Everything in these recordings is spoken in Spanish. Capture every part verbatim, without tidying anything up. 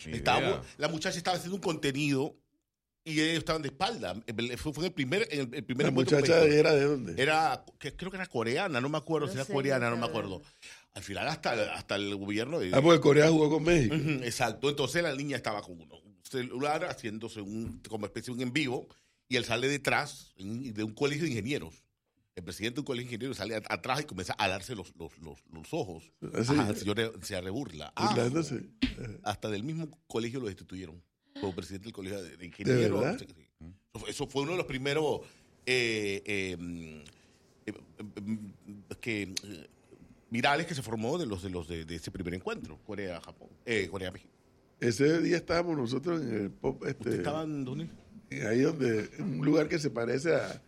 Estábamos, la muchacha estaba haciendo un contenido y ellos estaban de espalda. Fue, fue el primer, el, el primer ¿La muchacha era de dónde? Era, que, creo que era coreana, no me acuerdo no si era sé, coreana, no me acuerdo. Al final hasta, hasta el gobierno de... Ah, porque Corea jugó con México. Uh-huh, exacto, entonces la niña estaba con un celular haciéndose un, como especie de un en vivo y él sale detrás de un colegio de ingenieros. El presidente de un colegio de ingenieros sale atrás y comienza a darse los, los, los, los ojos. ¿Sí? Ajá, el señor se reburla. Ah, hasta del mismo colegio lo destituyeron como presidente del colegio de, de ingenieros. ¿De no sé qué, sí. Eso fue uno de los primeros eh, eh, eh, eh, que, eh, virales que se formó de los de los de, de ese primer encuentro, Corea-Japón, eh, Corea-México. Ese día estábamos nosotros en el pop. Este, ¿Estaban dónde? Ahí donde, en un lugar que se parece a,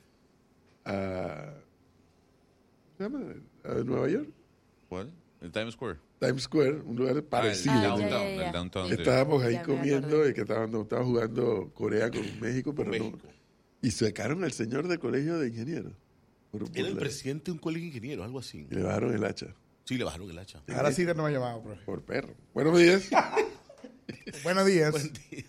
a, ¿se llama? ¿A Nueva York? ¿Cuál? El Times Square. Times Square, un lugar parecido. Ah, el downtown, ya, ya, ya. El downtown. Estábamos ahí ya comiendo y que estaban, no, estaba jugando Corea con México, pero México. no. Y sacaron al señor del colegio de ingenieros. Por, por Era el la, presidente de un colegio de ingenieros, algo así. Y le bajaron el hacha. Sí, le bajaron el hacha. Ahora sí no me ha llamado, profe. Por perro. Buenos días. Buenos días. Buen día.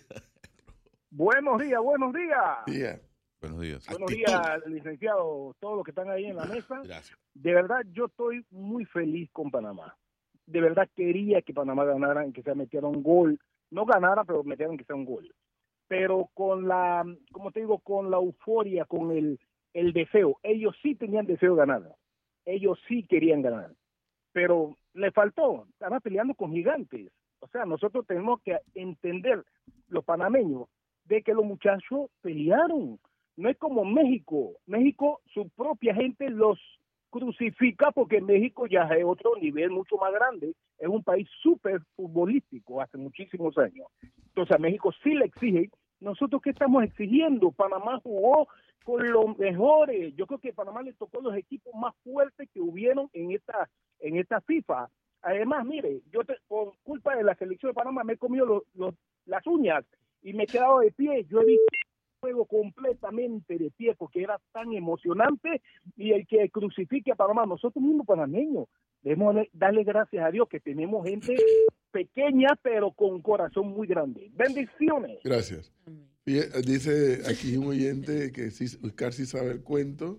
Buenos días, buenos días. Día. Buenos días. Buenos días, licenciado, todos los que están ahí en la mesa. Gracias. De verdad, yo estoy muy feliz con Panamá. De verdad quería que Panamá ganara, que se metiera un gol. No ganara, pero metieran que sea un gol. Pero con la, como te digo, con la euforia, con el, el deseo. Ellos sí tenían deseo de ganar. Ellos sí querían ganar. Pero le faltó. Estaban peleando con gigantes. O sea, nosotros tenemos que entender, los panameños, de que los muchachos pelearon. No es como México. México, su propia gente los crucifica porque México ya es otro nivel mucho más grande. Es un país súper futbolístico hace muchísimos años. Entonces a México sí le exige. ¿Nosotros qué estamos exigiendo? Panamá jugó con los mejores. Yo creo que Panamá le tocó los equipos más fuertes que hubieron en esta, en esta FIFA. Además, mire, yo te, por culpa de la selección de Panamá me he comido los, los, las uñas y me he quedado de pie. Yo he visto el juego completamente de pie porque era tan emocionante y el que crucifique a Panamá, nosotros mismos panameños, debemos darle gracias a Dios que tenemos gente pequeña pero con corazón muy grande. Bendiciones. Gracias. Dice aquí un oyente que sí, Oscar sí sabe el cuento,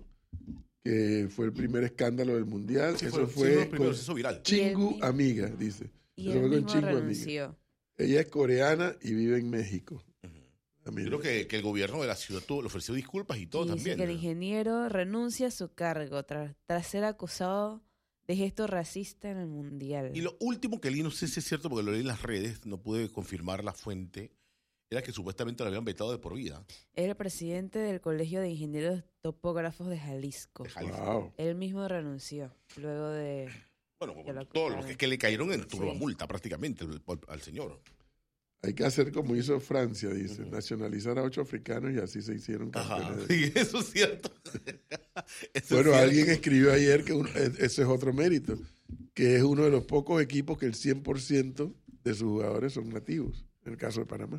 que fue el primer escándalo del mundial. Sí, eso fue, fue primero, eso viral. Chingu Amiga, dice. Y eso él fue mismo con Chingu renunció. Amiga. Ella es coreana y vive en México. Uh-huh. Yo creo que, que el gobierno de la ciudad tuvo, le ofreció disculpas y todo y también. Dice que el ¿no? ingeniero renuncia a su cargo tras, tras ser acusado de gesto racista en el mundial. Y lo último que leí, no sé si es cierto porque lo leí en las redes, no pude confirmar la fuente, era que supuestamente lo habían vetado de por vida. Era el presidente del Colegio de Ingenieros Topógrafos de Jalisco. De Jalisco. Wow. Él mismo renunció luego de... Bueno, como lo todos los que, que le cayeron en Sí. turbamulta prácticamente al, al señor. Hay que hacer como hizo Francia, dice, uh-huh. nacionalizar a ocho africanos y así se hicieron campeones. Sí, eso es cierto. Eso bueno, es cierto. Alguien escribió ayer que un, ese es otro mérito, que es uno de los pocos equipos que el cien por ciento de sus jugadores son nativos, en el caso de Panamá.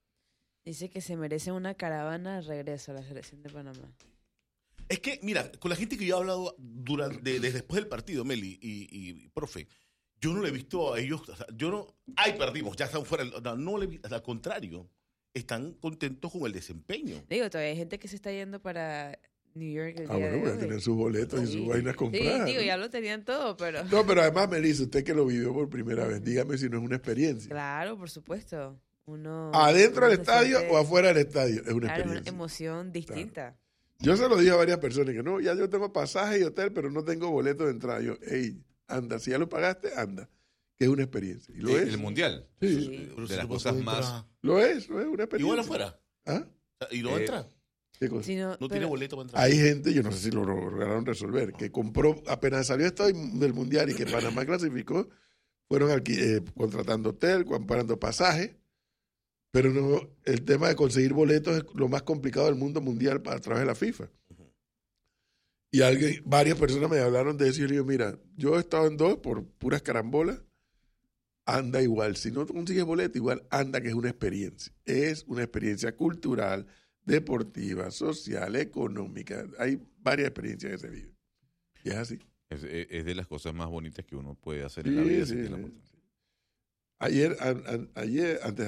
Dice que se merece una caravana de regreso a la selección de Panamá. Es que, mira, con la gente que yo he hablado durante, de, de después del partido, Meli y, y, y profe, yo no le he visto a ellos, o sea, yo no, ay, perdimos, ya están fuera, no, no le vi, al contrario, están contentos con el desempeño. Digo, todavía hay gente que se está yendo para New York el Ah, día bueno, de voy a hoy. tener sus boletos Sí. y sus vainas compradas. Sí, digo, ¿no? ya lo tenían todo, pero... No, pero además, Melissa, usted que lo vivió por primera vez, dígame si no es una experiencia. Claro, por supuesto. Uno, ¿Adentro uno del se estadio siente- o afuera del estadio? Es una Claro, es una experiencia. emoción distinta. Yo se lo dije a varias personas que no, ya yo tengo pasaje y hotel, pero no tengo boleto de entrada. Yo, hey, anda, si ya lo pagaste, anda. Que es una experiencia. Y lo el, es. el mundial. Sí. Sí. Pero De si las no cosas puede más- entrar. Lo es, lo es una experiencia. Igual afuera. ¿Ah? ¿Y no Eh, entra? ¿Qué cosa? Sí, no, No pero- tiene boleto para entrar. Hay gente, yo no sé si lo lograron resolver, que compró, apenas salió esto del mundial y que Panamá clasificó, fueron alqui- eh, contratando hotel, comprando pasaje, pero no, el tema de conseguir boletos es lo más complicado del mundo mundial para, a través de la FIFA. Y alguien, varias personas me hablaron de eso y yo le digo, mira, yo he estado en dos por puras carambolas, anda igual. Si no consigues boleto, igual anda, que es una experiencia. Es una experiencia cultural, deportiva, social, económica. Hay varias experiencias que se viven. Y es así. Es, es de las cosas más bonitas que uno puede hacer Sí, en la vida. sí, si tiene la sí. oportunidad. Ayer, a- a- ayer, antes